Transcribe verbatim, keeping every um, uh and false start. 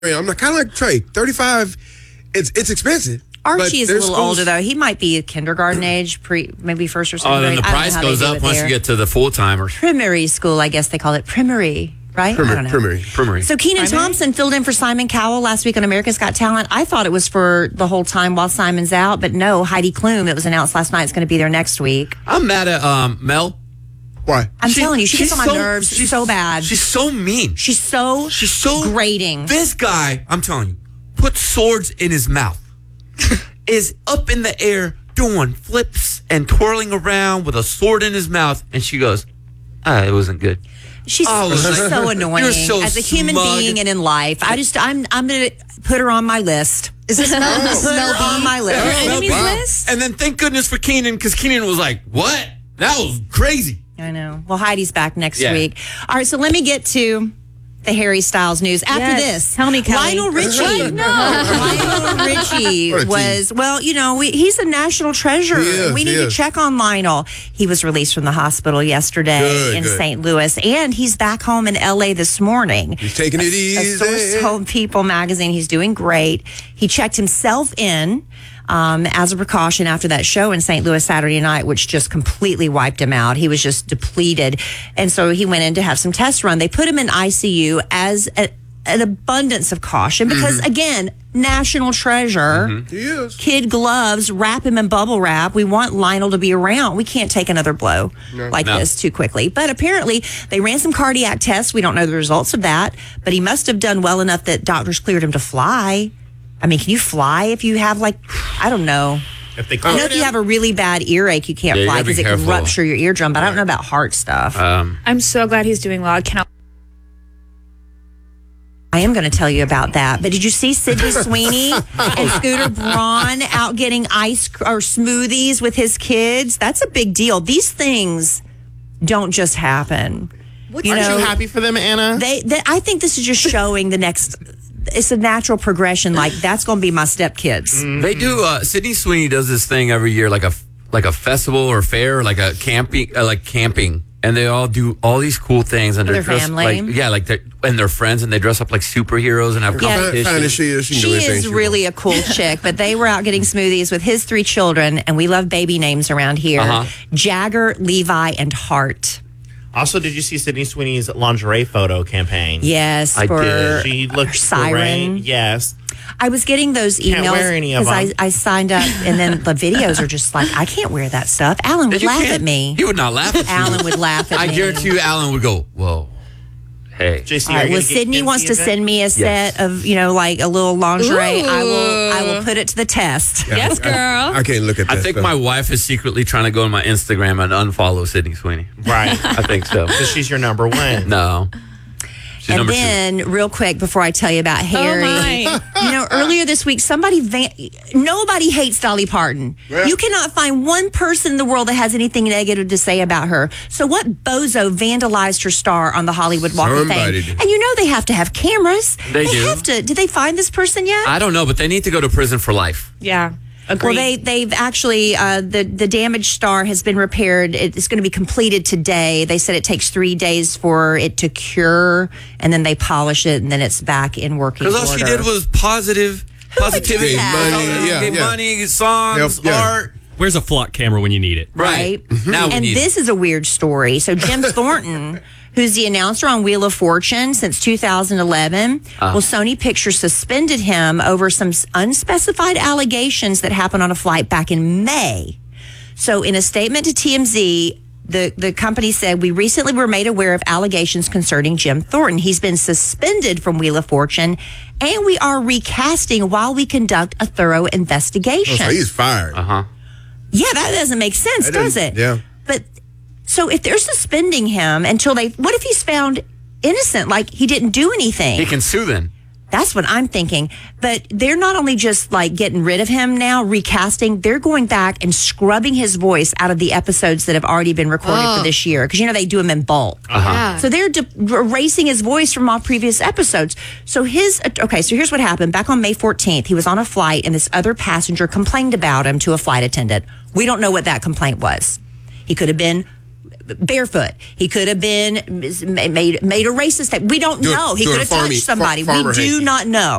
I'm not kind of like Trey. thirty-five, it's it's expensive. Archie is a little schools, older, though. He might be kindergarten age, pre maybe first or second Oh, then grade. the price goes up once there. you get to the full-timers. Primary school, I guess they call it. Primary, right? Primary, I don't know. primary. Primary. So Kenan Thompson filled in for Simon Cowell last week on America's Got Talent. I thought it was for the whole time while Simon's out, but no, Heidi Klum, it was announced last night, is going to be there next week. I'm mad at um, Mel. Why? I'm She- telling you, she gets she's on my so- nerves she's- so bad. She's so mean. She's so She's so grating. This guy, I'm telling you, put swords in his mouth. Is up in the air doing flips and twirling around with a sword in his mouth, and she goes, "Ah, it wasn't good." She's, Oh, she's like, so annoying you're so as a human smug. being and in life. I just, I'm, I'm going to put her on my list. Is this Mel, Put Mel her on B? my list. Your enemies Wow. list? And then thank goodness for Keenan, because Keenan was like, "What? That was crazy." I know. Well, Heidi's back next Yeah. week. All right, so let me get to the Harry Styles news. After Yes. this, Tell me, Kelly. Lionel Richie. What? No. Lionel Richie What a was, well, you know, we, he's a national treasure. He is, we he need to is. check on Lionel. He was released from the hospital yesterday Good, in good. Saint Louis, and he's back home in L A this morning. He's taking it A easy. source told People magazine he's doing great. He checked himself in um, as a precaution after that show in Saint Louis Saturday night, which just completely wiped him out. He was just depleted. And so he went in to have some tests run. They put him in I C U as a, an abundance of caution because, Mm-hmm. again, national treasure. He is. Kid gloves, wrap him in bubble wrap. We want Lionel to be around. We can't take another blow like No. this too quickly. But apparently, they ran some cardiac tests. We don't know the results of that, but he must have done well enough that doctors cleared him to fly. I mean, can you fly if you have, like, I don't know. If they I know if you have a really bad earache, you can't Yeah, you fly gotta be because it can careful. rupture your eardrum, but I don't know about heart stuff. Um, I'm so glad he's doing well. I cannot. I am going to tell you about that. But did you see Sydney Sweeney and Scooter Braun out getting ice c- or smoothies with his kids? That's a big deal. These things don't just happen. You Aren't know, you happy for them, Anna? they, they, I think this is just showing the next. It's a natural progression. Like, that's going to be my stepkids. They do. Uh, Sydney Sweeney does this thing every year, like a like a festival or fair, like a camping, uh, like camping, and they all do all these cool things. And For they're their dressed family. like yeah, like they're and their friends, and they dress up like superheroes and have Yeah. competitions. Fine as she is. She, can do She anything is she really a cool chick, but they were out getting smoothies with his three children, and we love baby names around here. Uh-huh. Jagger, Levi, and Hart. Also, did you see Sydney Sweeney's lingerie photo campaign? Yes, I for did. She looked Siren. great. Yes. I was getting those Can't emails wear any of I, them. I signed up, and then the videos are just like, I can't wear that stuff. Alan would You laugh can't- at me. He would not laugh at you. Alan would laugh at I me. guarantee you, Alan would go, "Whoa, hey." J C, All are right, you well, gonna get Sydney Kim wants to Stevens? send me a set of, you know, like a little lingerie. I will, I will put it to the test. Yes, girl. I can't look at that I think stuff. my wife is secretly trying to go on my Instagram and unfollow Sydney Sweeney. Right. I think so. Because she's your number one. No, she's And number then, real quick, before I tell you about Harry, my. you know, earlier this week, somebody, van- nobody hates Dolly Parton. Yeah. You cannot find one person in the world that has anything negative to say about her. So what bozo vandalized her star on the Hollywood Walk Somebody of Fame? did. And you know they have to have cameras. They do. have to. Did they find this person yet? two. I don't know, but they need to go to prison for life. Yeah. Well, Agreed. they they've actually uh, the the damaged star has been repaired. It's going to be completed today. They said it takes three days for it to cure, and then they polish it, and then it's back in working Because order. all she did was positive, positivity, do that? Money, yeah, Get yeah. money, songs, Yep, yeah. art. Where's a flock camera when you need it? Right. Right. Now we And need this is a weird story. So Jim Thornton, who's the announcer on Wheel of Fortune since two thousand eleven, Uh. well, Sony Pictures suspended him over some s- unspecified allegations that happened on a flight back in May. So in a statement to T M Z, the, the company said, we recently were made aware of allegations concerning Jim Thornton. He's been suspended from Wheel of Fortune, and we are recasting while we conduct a thorough Oh, investigation. so he's fired. Uh huh. Yeah, that doesn't make sense, That does doesn't- it? yeah. But so if they're suspending him until they, what if he's found innocent, like he didn't do anything? He can sue then. That's what I'm thinking. But they're not only just like getting rid of him now, recasting, they're going back and scrubbing his voice out of the episodes that have already been recorded Oh. for this year. Because, you know, they do them in bulk. Yeah. So they're de- erasing his voice from all previous episodes. So his, okay, so here's what happened. Back on May fourteenth, he was on a flight and this other passenger complained about him to a flight attendant. We don't know what that complaint was. He could have been barefoot. He could have been made made a racist. We don't Doing- know. He doing could have farmy- touched somebody. far- farmer we do hanky. not know.